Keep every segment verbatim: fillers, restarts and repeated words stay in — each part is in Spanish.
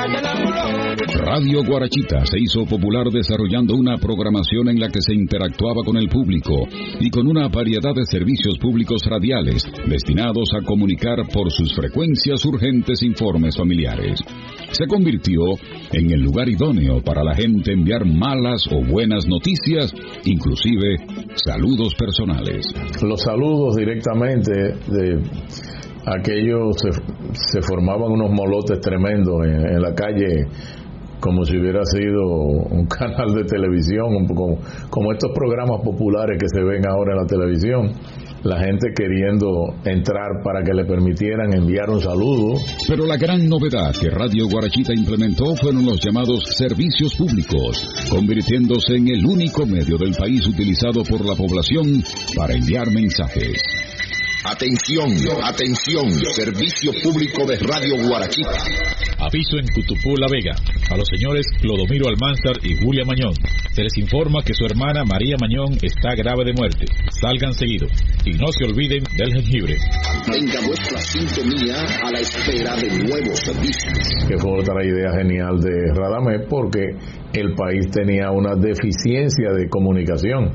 Radio Guarachita se hizo popular desarrollando una programación en la que se interactuaba con el público y con una variedad de servicios públicos radiales destinados a comunicar por sus frecuencias urgentes informes familiares. Se convirtió en el lugar idóneo para la gente enviar malas o buenas noticias, inclusive saludos personales. Los saludos directamente de aquellos se, se formaban unos molotes tremendos en, en la calle, como si hubiera sido un canal de televisión, un poco, como estos programas populares que se ven ahora en la televisión. La gente queriendo entrar para que le permitieran enviar un saludo. Pero la gran novedad que Radio Guarachita implementó fueron los llamados servicios públicos, convirtiéndose en el único medio del país utilizado por la población para enviar mensajes. Atención, atención, servicio público de Radio Guarachita. Aviso en Cutupú, La Vega, a los señores Clodomiro Almanzar y Julia Mañón. Se les informa que su hermana María Mañón está grave de muerte. Salgan seguido y no se olviden del jengibre. Mantenga vuestra sintonía a la espera de nuevos servicios. Que fue otra idea genial de Radamés, porque el país tenía una deficiencia de comunicación.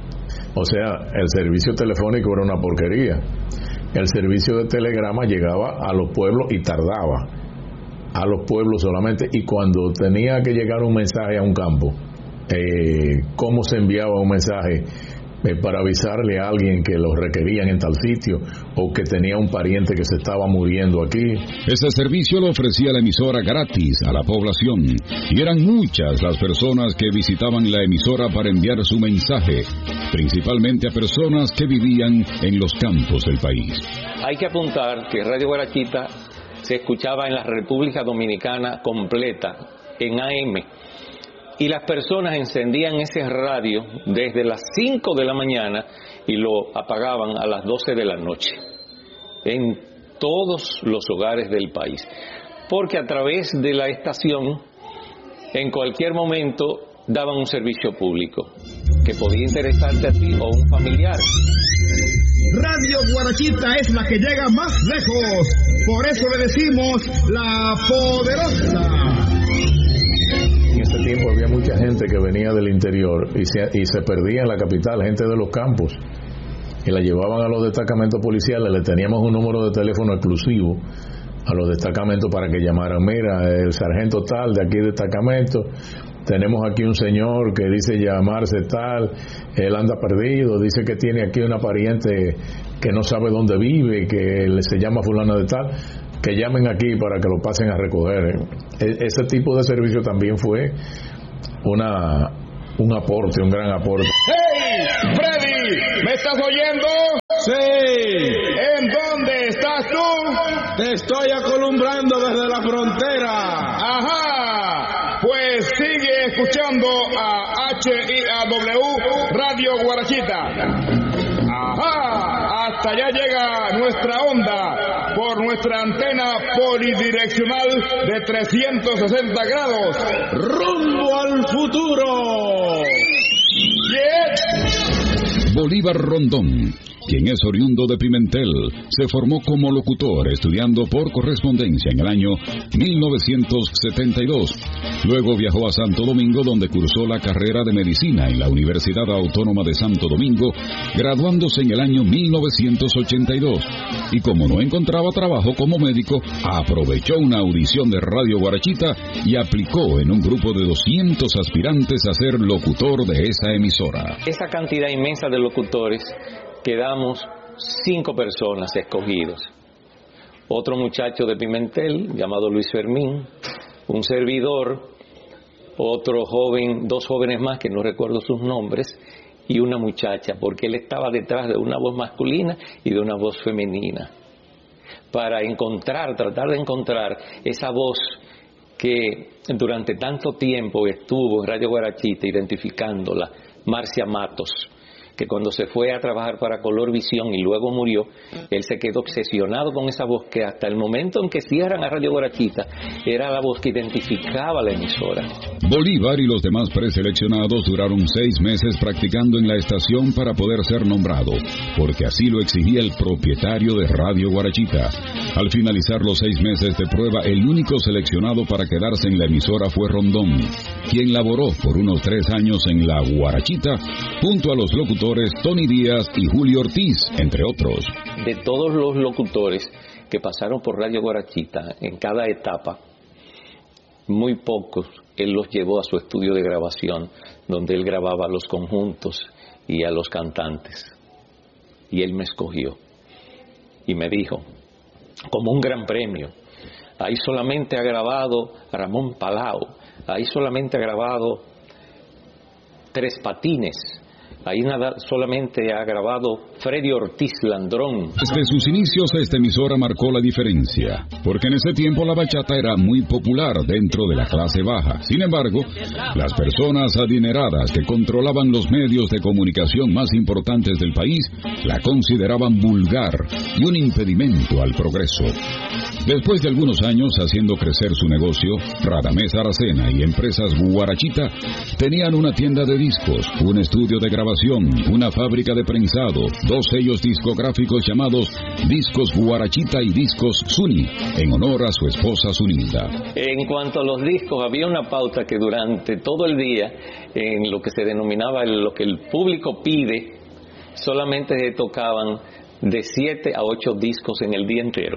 O sea, el servicio telefónico era una porquería. El servicio de telegrama llegaba a los pueblos y tardaba. A los pueblos solamente. Y cuando tenía que llegar un mensaje a un campo, eh, ¿cómo se enviaba un mensaje? Eh, para avisarle a alguien que lo requerían en tal sitio, o que tenía un pariente que se estaba muriendo aquí. Ese servicio lo ofrecía la emisora gratis a la población, y eran muchas las personas que visitaban la emisora para enviar su mensaje, principalmente a personas que vivían en los campos del país. Hay que apuntar que Radio Guarachita se escuchaba en la República Dominicana completa, en A M, y las personas encendían ese radio desde las cinco de la mañana y lo apagaban a las doce de la noche, en todos los hogares del país, porque a través de la estación, en cualquier momento, daban un servicio público, que podía interesarte a ti o un familiar. Radio Guarachita es la que llega más lejos, por eso le decimos la poderosa. En ese tiempo había mucha gente que venía del interior y se, y se perdía en la capital, gente de los campos, y la llevaban a los destacamentos policiales. Le teníamos un número de teléfono exclusivo a los destacamentos para que llamaran. Mira, el sargento tal de aquí destacamento, tenemos aquí un señor que dice llamarse tal, él anda perdido, dice que tiene aquí una pariente que no sabe dónde vive, que se llama fulana de tal, que llamen aquí para que lo pasen a recoger. Ese tipo de servicio también fue una un aporte, un gran aporte. ¡Hey! ¡Freddy! ¿Me estás oyendo? Sí. ¿En dónde estás tú? Te estoy acolumbrando desde la frontera. Ajá. Pues sigue escuchando a H I A W Radio Guarachita. Ajá. Hasta allá llega nuestra onda por nuestra antena polidireccional de trescientos sesenta grados. ¡Rumbo al futuro! Yeah. Bolívar Rondón, quien es oriundo de Pimentel, se formó como locutor estudiando por correspondencia en el año mil novecientos setenta y dos. Luego viajó a Santo Domingo, donde cursó la carrera de medicina en la Universidad Autónoma de Santo Domingo, graduándose en el año mil novecientos ochenta y dos. Y como no encontraba trabajo como médico, aprovechó una audición de Radio Guarachita y aplicó en un grupo de doscientos aspirantes a ser locutor de esa emisora. Esa cantidad inmensa de locutores, quedamos cinco personas escogidos. Otro muchacho de Pimentel, llamado Luis Fermín, un servidor, otro joven, dos jóvenes más que no recuerdo sus nombres, y una muchacha, porque él estaba detrás de una voz masculina y de una voz femenina, para encontrar, tratar de encontrar esa voz que durante tanto tiempo estuvo en Radio Guarachita identificándola, Marcia Matos, que cuando se fue a trabajar para Colorvisión y luego murió, él se quedó obsesionado con esa voz que hasta el momento en que cierran a Radio Guarachita era la voz que identificaba la emisora. Bolívar y los demás preseleccionados duraron seis meses practicando en la estación para poder ser nombrado, porque así lo exigía el propietario de Radio Guarachita. Al finalizar los seis meses de prueba, el único seleccionado para quedarse en la emisora fue Rondón, quien laboró por unos tres años en la Guarachita, junto a los locutores Tony Díaz y Julio Ortiz, entre otros. De todos los locutores que pasaron por Radio Guarachita en cada etapa, muy pocos él los llevó a su estudio de grabación, donde él grababa a los conjuntos y a los cantantes. Y él me escogió y me dijo, como un gran premio, ahí solamente ha grabado Ramón Palau, ahí solamente ha grabado Tres Patines, ahí nada, solamente ha grabado Freddy Ortiz Landrón. Desde sus inicios esta emisora marcó la diferencia, porque en ese tiempo la bachata era muy popular dentro de la clase baja. Sin embargo, las personas adineradas que controlaban los medios de comunicación más importantes del país la consideraban vulgar y un impedimento al progreso. Después de algunos años haciendo crecer su negocio, Radamés Aracena y Empresas Guarachita tenían una tienda de discos, un estudio de grabación, una fábrica de prensado, dos sellos discográficos llamados Discos Guarachita y Discos Zuni, en honor a su esposa Zunilda. En cuanto a los discos, había una pauta que durante todo el día, en lo que se denominaba lo que el público pide, solamente se tocaban de siete a ocho discos en el día entero.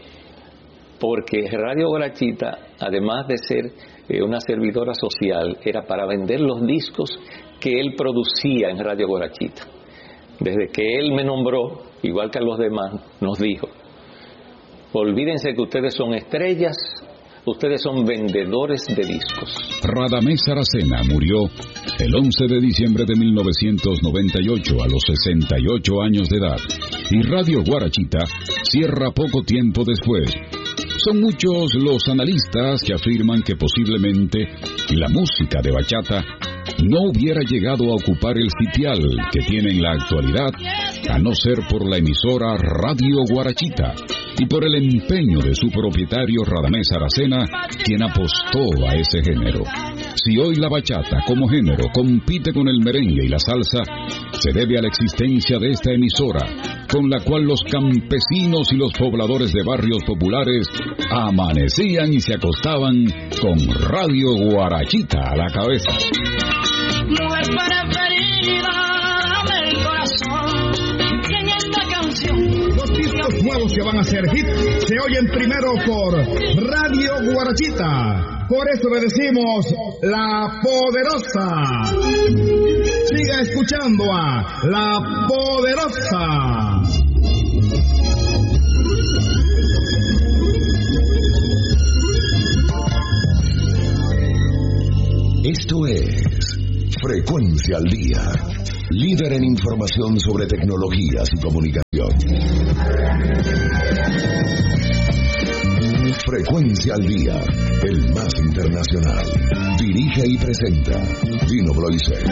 Porque Radio Guarachita, además de ser eh, una servidora social, era para vender los discos que él producía en Radio Guarachita. Desde que él me nombró, igual que a los demás, nos dijo, olvídense que ustedes son estrellas, ustedes son vendedores de discos. Radamés Aracena murió el once de diciembre de mil novecientos noventa y ocho a los sesenta y ocho años de edad, y Radio Guarachita cierra poco tiempo después. Son muchos los analistas que afirman que posiblemente la música de bachata no hubiera llegado a ocupar el sitial que tiene en la actualidad, a no ser por la emisora Radio Guarachita y por el empeño de su propietario Radamés Aracena, quien apostó a ese género. Si hoy la bachata como género compite con el merengue y la salsa, se debe a la existencia de esta emisora, con la cual los campesinos y los pobladores de barrios populares amanecían y se acostaban con Radio Guarachita a la cabeza. Mujer preferida, dame el corazón, que en esta canción. Los discos nuevos que van a ser hit se oyen primero por Radio Guarachita. Por eso le decimos La Poderosa. Siga escuchando a La Poderosa. Esto es Frecuencia al Día, líder en información sobre tecnologías y comunicación. Frecuencia al Día, el más internacional. Dirige y presenta Dino Bloise.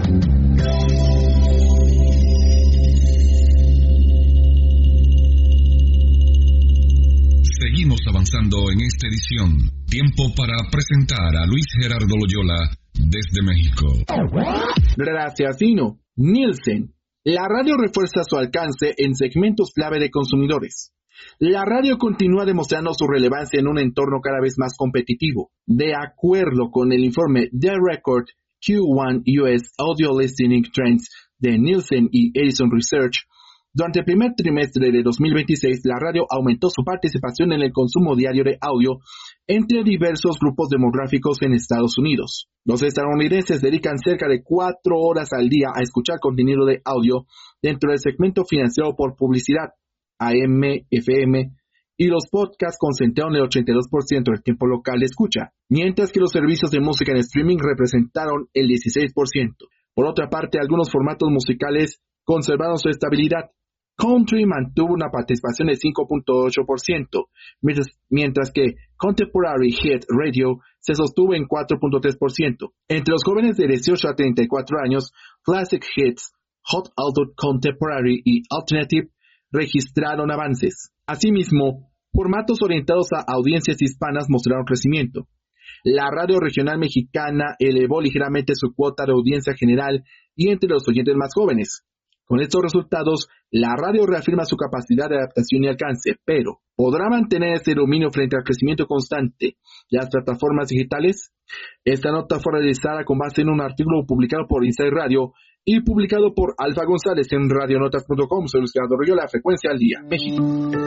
Seguimos avanzando en esta edición. Tiempo para presentar a Luis Gerardo Loyola desde México. Gracias, Dino. Nielsen. La radio refuerza su alcance en segmentos clave de consumidores. La radio continúa demostrando su relevancia en un entorno cada vez más competitivo. De acuerdo con el informe The Record Q uno U S Audio Listening Trends de Nielsen y Edison Research, durante el primer trimestre de dos mil veintiséis, la radio aumentó su participación en el consumo diario de audio entre diversos grupos demográficos en Estados Unidos. Los estadounidenses dedican cerca de cuatro horas al día a escuchar contenido de audio dentro del segmento financiado por publicidad, A M, F M, y los podcasts concentraron el ochenta y dos por ciento del tiempo local de escucha, mientras que los servicios de música en streaming representaron el dieciséis por ciento. Por otra parte, algunos formatos musicales conservaron su estabilidad. Country mantuvo una participación de cinco punto ocho por ciento, mientras, mientras que Contemporary Hit Radio se sostuvo en cuatro punto tres por ciento. Entre los jóvenes de dieciocho a treinta y cuatro años, Classic Hits Hot Adult Contemporary y Alternative registraron avances. Asimismo, formatos orientados a audiencias hispanas mostraron crecimiento. La radio regional mexicana elevó ligeramente su cuota de audiencia general y entre los oyentes más jóvenes. Con estos resultados, la radio reafirma su capacidad de adaptación y alcance, pero ¿podrá mantener este dominio frente al crecimiento constante de las plataformas digitales? Esta nota fue realizada con base en un artículo publicado por Inside Radio y publicado por Alfa González en radionotas punto com. Soy Luis Gerardo Loyola, Frecuencia al Día, México.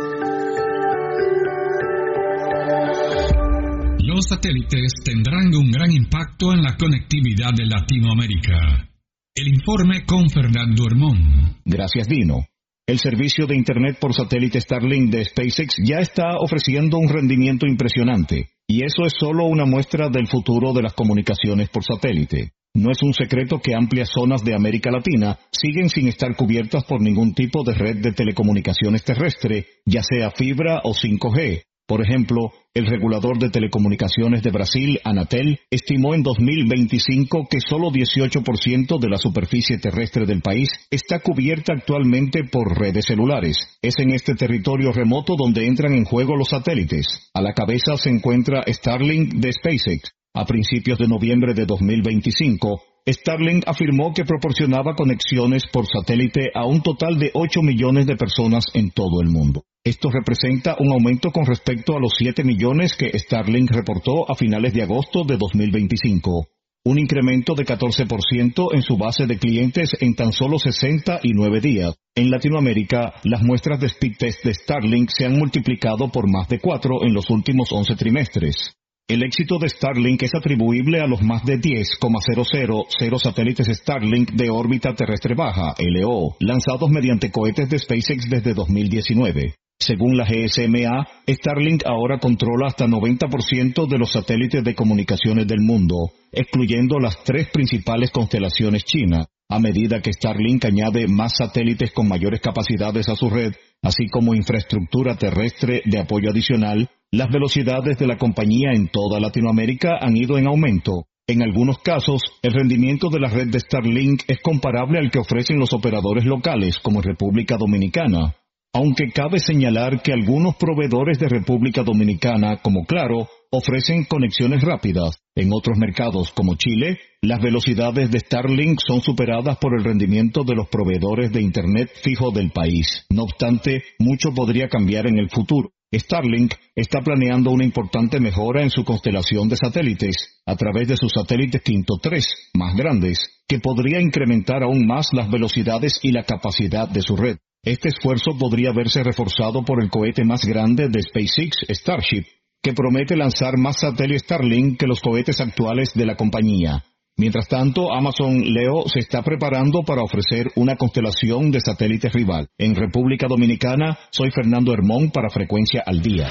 Los satélites tendrán un gran impacto en la conectividad de Latinoamérica. El informe con Fernando Hermón. Gracias, Dino. El servicio de Internet por satélite Starlink de SpaceX ya está ofreciendo un rendimiento impresionante, y eso es solo una muestra del futuro de las comunicaciones por satélite. No es un secreto que amplias zonas de América Latina siguen sin estar cubiertas por ningún tipo de red de telecomunicaciones terrestre, ya sea fibra o cinco G. Por ejemplo, el regulador de telecomunicaciones de Brasil, Anatel, estimó en dos mil veinticinco que solo dieciocho por ciento de la superficie terrestre del país está cubierta actualmente por redes celulares. Es en este territorio remoto donde entran en juego los satélites. A la cabeza se encuentra Starlink de SpaceX. A principios de noviembre de dos mil veinticinco, Starlink afirmó que proporcionaba conexiones por satélite a un total de ocho millones de personas en todo el mundo. Esto representa un aumento con respecto a los siete millones que Starlink reportó a finales de agosto de dos mil veinticinco. Un incremento de catorce por ciento en su base de clientes en tan solo sesenta y nueve días. En Latinoamérica, las muestras de speed test de Starlink se han multiplicado por más de cuatro en los últimos once trimestres. El éxito de Starlink es atribuible a los más de diez coma cero cero cero satélites Starlink de órbita terrestre baja, L O, lanzados mediante cohetes de SpaceX desde dos mil diecinueve. Según la G S M A, Starlink ahora controla hasta noventa por ciento de los satélites de comunicaciones del mundo, excluyendo las tres principales constelaciones chinas. A medida que Starlink añade más satélites con mayores capacidades a su red, así como infraestructura terrestre de apoyo adicional, las velocidades de la compañía en toda Latinoamérica han ido en aumento. En algunos casos, el rendimiento de la red de Starlink es comparable al que ofrecen los operadores locales, como en República Dominicana. Aunque cabe señalar que algunos proveedores de República Dominicana, como Claro, ofrecen conexiones rápidas. En otros mercados, como Chile, las velocidades de Starlink son superadas por el rendimiento de los proveedores de Internet fijo del país. No obstante, mucho podría cambiar en el futuro. Starlink está planeando una importante mejora en su constelación de satélites a través de sus satélites Quinto tres, más grandes, que podría incrementar aún más las velocidades y la capacidad de su red. Este esfuerzo podría verse reforzado por el cohete más grande de SpaceX, Starship, que promete lanzar más satélites Starlink que los cohetes actuales de la compañía. Mientras tanto, Amazon Leo se está preparando para ofrecer una constelación de satélites rival. En República Dominicana, soy Fernando Hermón para Frecuencia al Día.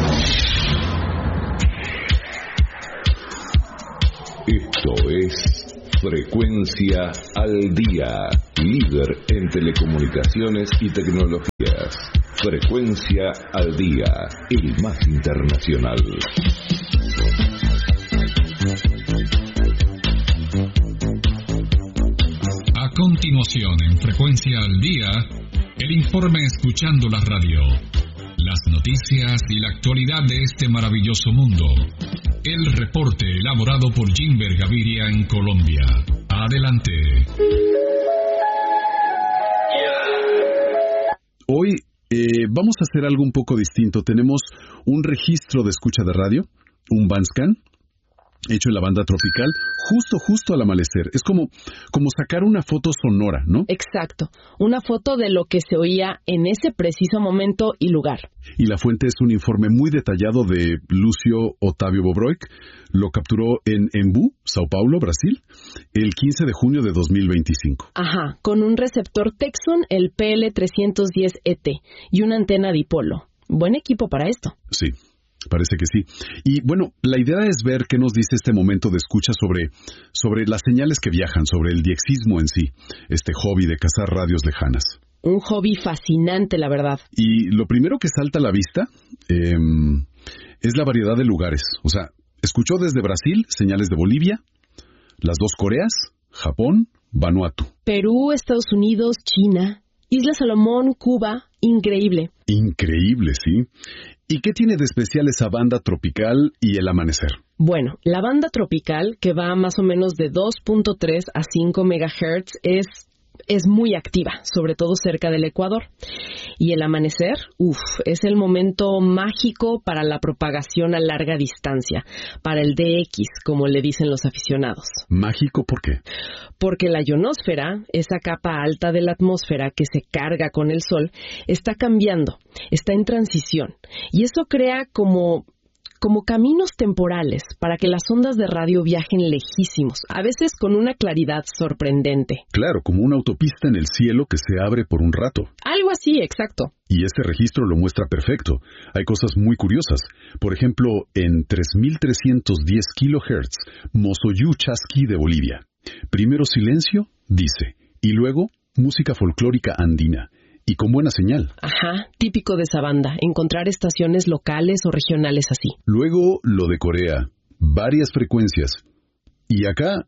Esto es Frecuencia al Día, líder en telecomunicaciones y tecnologías. Frecuencia al Día, el más internacional. A continuación, en Frecuencia al Día, el informe Escuchando la Radio, las noticias y la actualidad de este maravilloso mundo. El reporte elaborado por Jimber Gaviria en Colombia. Adelante. Hoy eh, vamos a hacer algo un poco distinto. Tenemos un registro de escucha de radio, un bandscan, hecho en la banda tropical, justo, justo al amanecer. Es como, como sacar una foto sonora, ¿no? Exacto. Una foto de lo que se oía en ese preciso momento y lugar. Y la fuente es un informe muy detallado de Lucio Otávio Bobroik. Lo capturó en Embu, Sao Paulo, Brasil, el quince de junio de dos mil veinticinco. Ajá, con un receptor Texon, el P L trescientos diez E T, y una antena dipolo. Buen equipo para esto. Sí. Parece que sí. Y bueno, la idea es ver qué nos dice este momento de escucha sobre, sobre las señales que viajan, sobre el diexismo en sí, este hobby de cazar radios lejanas. Un hobby fascinante, la verdad. Y lo primero que salta a la vista eh, es la variedad de lugares. O sea, escuchó desde Brasil señales de Bolivia, las dos Coreas, Japón, Vanuatu. Perú, Estados Unidos, China, Islas Salomón, Cuba, increíble. Increíble, sí. ¿Y qué tiene de especial esa banda tropical y el amanecer? Bueno, la banda tropical, que va más o menos de dos punto tres a cinco megahertz, es, es muy activa, sobre todo cerca del Ecuador. Y el amanecer, uff, es el momento mágico para la propagación a larga distancia, para el D X, como le dicen los aficionados. ¿Mágico por qué? Porque la ionosfera, esa capa alta de la atmósfera que se carga con el Sol, está cambiando, está en transición. Y eso crea como... como caminos temporales para que las ondas de radio viajen lejísimos, a veces con una claridad sorprendente. Claro, como una autopista en el cielo que se abre por un rato. Algo así, exacto. Y este registro lo muestra perfecto. Hay cosas muy curiosas. Por ejemplo, en tres mil trescientos diez kilohertz, Mozoyú Chasqui de Bolivia. Primero silencio, dice, y luego música folclórica andina. Y con buena señal. Ajá, típico de esa banda, encontrar estaciones locales o regionales así. Luego lo de Corea, varias frecuencias. Y acá,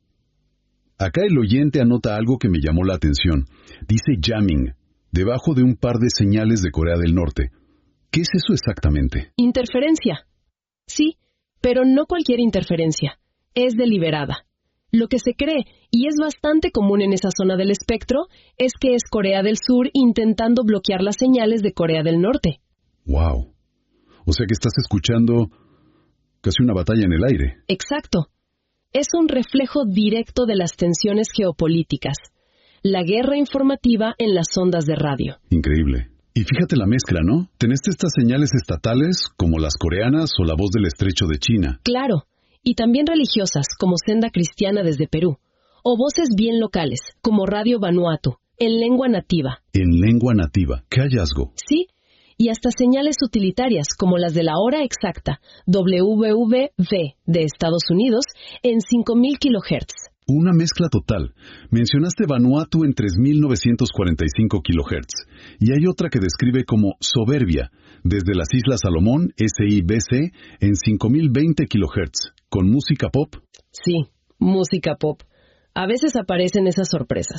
acá el oyente anota algo que me llamó la atención. Dice jamming, debajo de un par de señales de Corea del Norte. ¿Qué es eso exactamente? Interferencia. Sí, pero no cualquier interferencia. Es deliberada. Lo que se cree, y es bastante común en esa zona del espectro, es que es Corea del Sur intentando bloquear las señales de Corea del Norte. ¡Wow! O sea que estás escuchando casi una batalla en el aire. Exacto. Es un reflejo directo de las tensiones geopolíticas. La guerra informativa en las ondas de radio. Increíble. Y fíjate la mezcla, ¿no? Tenés estas señales estatales, como las coreanas o la voz del estrecho de China. Claro. Y también religiosas, como Senda Cristiana desde Perú, o voces bien locales, como Radio Vanuatu, en lengua nativa. En lengua nativa, qué hallazgo. Sí, y hasta señales utilitarias, como las de la hora exacta, W V V de Estados Unidos, en cinco mil kilohertz. Una mezcla total. Mencionaste Vanuatu en tres mil novecientos cuarenta y cinco kilohertz, y hay otra que describe como Soberbia, desde las Islas Salomón, S I B C, en cinco mil veinte kilohertz. ¿Con música pop? Sí, música pop. A veces aparecen esas sorpresas.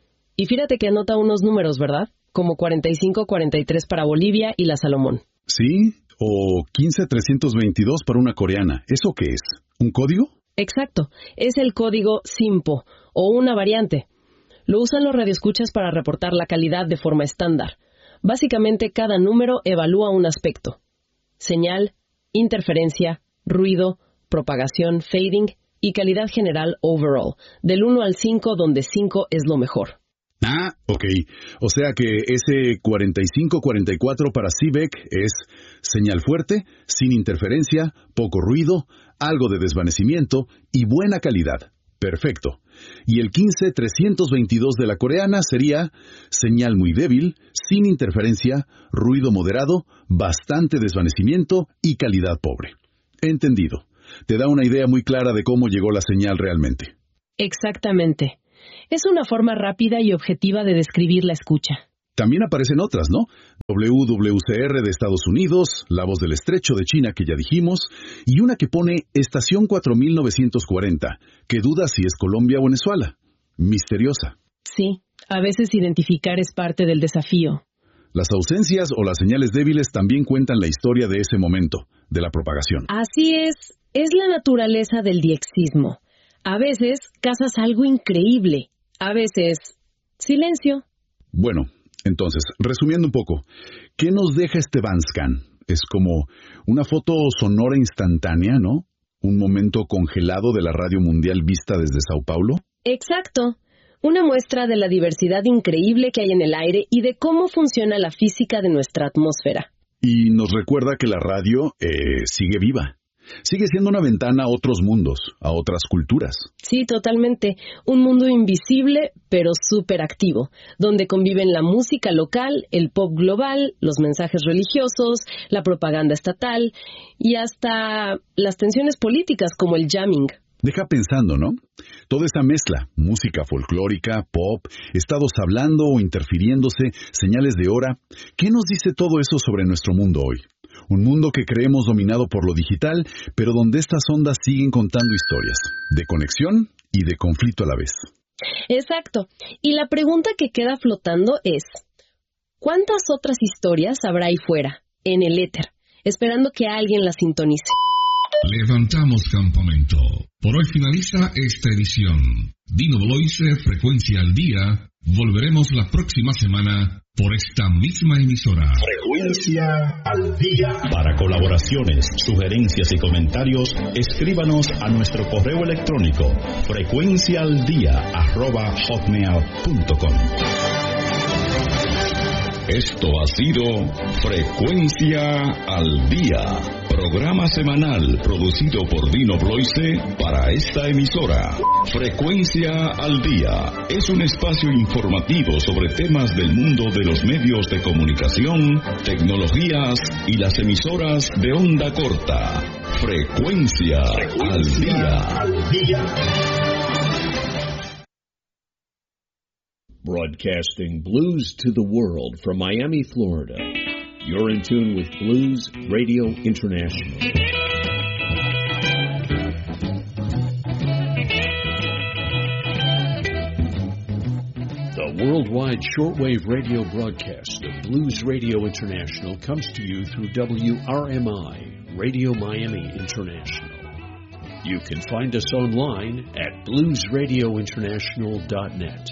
Y fíjate que anota unos números, ¿verdad? Como cuarenta y cinco cuarenta y tres para Bolivia y la Salomón. Sí, o quince trescientos veintidós para una coreana. ¿Eso qué es? ¿Un código? Exacto. Es el código SIMPO, o una variante. Lo usan los radioescuchas para reportar la calidad de forma estándar. Básicamente, cada número evalúa un aspecto. Señal, interferencia, ruido, propagación, fading y calidad general overall, del uno al cinco, donde cinco es lo mejor. Ah, ok. O sea que ese cuarenta y cinco cuarenta y cuatro para C B E C es señal fuerte, sin interferencia, poco ruido, algo de desvanecimiento y buena calidad. Perfecto. Y el quince trescientos veintidós de la coreana sería señal muy débil, sin interferencia, ruido moderado, bastante desvanecimiento y calidad pobre. Entendido. Te da una idea muy clara de cómo llegó la señal realmente. Exactamente. Es una forma rápida y objetiva de describir la escucha. También aparecen otras, ¿no? W W C R de Estados Unidos, La Voz del Estrecho de China que ya dijimos, y una que pone Estación cuatro mil novecientos cuarenta, que duda si es Colombia o Venezuela. Misteriosa. Sí, a veces identificar es parte del desafío. Las ausencias o las señales débiles también cuentan la historia de ese momento, de la propagación. Así es, es la naturaleza del diexismo. A veces cazas algo increíble, a veces silencio. Bueno, entonces, resumiendo un poco, ¿qué nos deja este Bandscan? Es como una foto sonora instantánea, ¿no? Un momento congelado de la radio mundial vista desde Sao Paulo. Exacto. Una muestra de la diversidad increíble que hay en el aire y de cómo funciona la física de nuestra atmósfera. Y nos recuerda que la radio eh, sigue viva. Sigue siendo una ventana a otros mundos, a otras culturas. Sí, totalmente. Un mundo invisible, pero súper activo, donde conviven la música local, el pop global, los mensajes religiosos, la propaganda estatal y hasta las tensiones políticas como el jamming. Deja pensando, ¿no? Toda esa mezcla, música folclórica, pop, estados hablando o interfiriéndose, señales de hora. ¿Qué nos dice todo eso sobre nuestro mundo hoy? Un mundo que creemos dominado por lo digital, pero donde estas ondas siguen contando historias, de conexión y de conflicto a la vez. Exacto. Y la pregunta que queda flotando es, ¿cuántas otras historias habrá ahí fuera, en el éter, esperando que alguien las sintonice? Levantamos campamento. Por hoy finaliza esta edición. Dino Bloise, Frecuencia al Día. Volveremos la próxima semana por esta misma emisora. Frecuencia al Día. Para colaboraciones, sugerencias y comentarios, escríbanos a nuestro correo electrónico frecuenciaaldia arroba hotmail punto com. Esto ha sido Frecuencia al Día, programa semanal producido por Dino Bloise para esta emisora. Frecuencia al Día es un espacio informativo sobre temas del mundo de los medios de comunicación, tecnologías y las emisoras de onda corta. Frecuencia, Frecuencia al Día. Al día. Broadcasting blues to the world from Miami, Florida. You're in tune with Blues Radio International. The worldwide shortwave radio broadcast of Blues Radio International comes to you through W R M I, Radio Miami International. You can find us online at blues radio international dot net.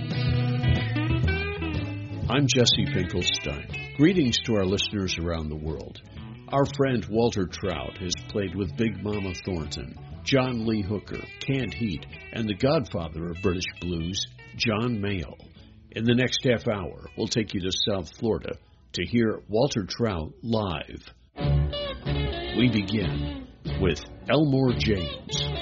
I'm Jesse Finkelstein. Greetings to our listeners around the world. Our friend Walter Trout has played with Big Mama Thornton, John Lee Hooker, Canned Heat, and the godfather of British blues, John Mayall. In the next half hour, we'll take you to South Florida to hear Walter Trout live. We begin with Elmore James.